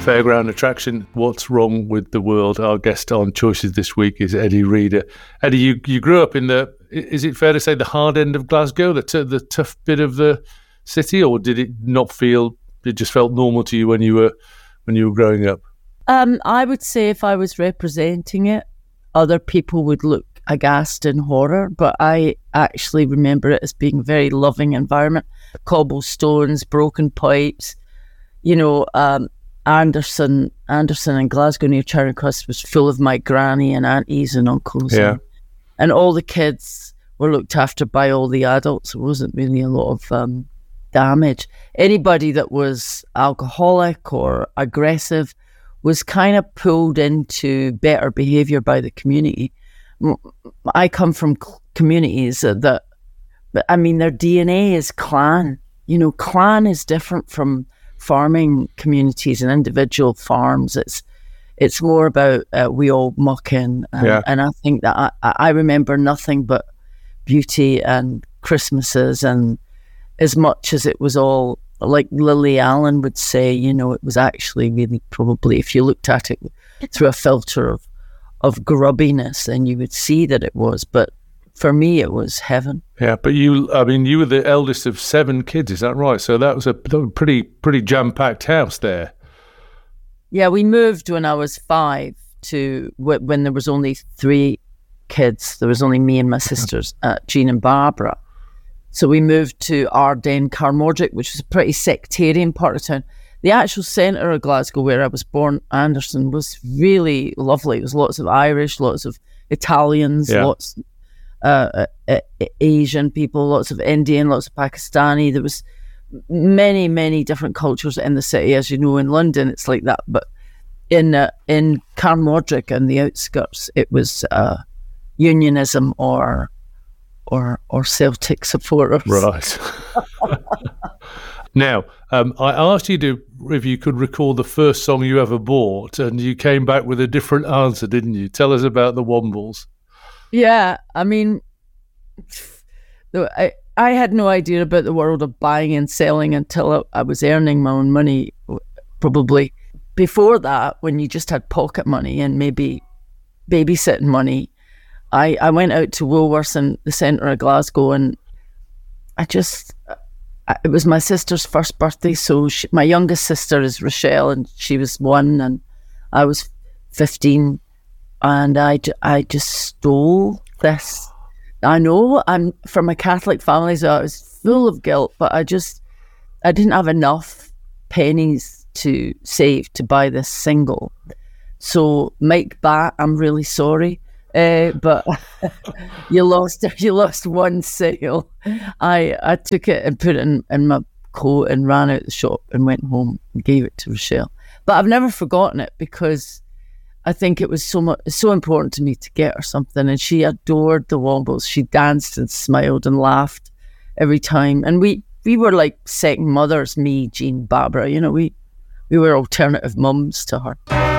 fairground attraction. What's wrong with the world? Our guest on Choices this week is Eddie Reader. Eddie, you grew up in is it fair to say, the hard end of Glasgow, the tough bit of the city, or did it not feel? It just felt normal to you when you were growing up? I would say if I was representing it, other people would look aghast in horror, but I actually remember it as being a very loving environment. Cobblestones, broken pipes, Anderson in Glasgow near Charing Cross was full of my granny and aunties and uncles. Yeah. And all the kids were looked after by all the adults. There wasn't really a lot of damage. Anybody that was alcoholic or aggressive was kind of pulled into better behaviour by the community. I come from communities that their DNA is clan. Clan is different from farming communities and individual farms. It's more about we all muck in. And I think that I remember nothing but beauty and Christmases, and as much as it was all, like Lily Allen would say, it was actually really probably, if you looked at it through a filter of grubbiness, then you would see that it was. But for me, it was heaven. Yeah, but you were the eldest of 7 kids, is that right? So that was a pretty jam-packed house there. Yeah, we moved when I was 5 to when there was only 3 kids. There was only me and my sisters, Jean and Barbara. So we moved to Ardenne, Carmordrick, which was a pretty sectarian part of town. The actual centre of Glasgow, where I was born, Anderson, was really lovely. There was lots of Irish, lots of Italians, lots Asian people, lots of Indian, lots of Pakistani. There was many, many different cultures in the city. As you know, in London, it's like that. But in Carmordrick and the outskirts, it was unionism or Celtic supporters. Right. Now, I asked you if you could recall the first song you ever bought, and you came back with a different answer, didn't you? Tell us about the Wombles. Yeah, I had no idea about the world of buying and selling until I was earning my own money. Probably before that, when you just had pocket money and maybe babysitting money, I went out to Woolworths in the centre of Glasgow, and it was my sister's first birthday. So my youngest sister is Rochelle, and she was 1, and I was 15. And I just stole this. I know I'm from a Catholic family, so I was full of guilt, but I didn't have enough pennies to save to buy this single. So Mike Batt, I'm really sorry, but you lost one sale. I took it and put it in my coat and ran out the shop and went home and gave it to Rochelle. But I've never forgotten it, because I think it was so important to me to get her something, and she adored the Wombles. She danced and smiled and laughed every time, and we were like second mothers. Me, Jean, Barbara. We were alternative mums to her.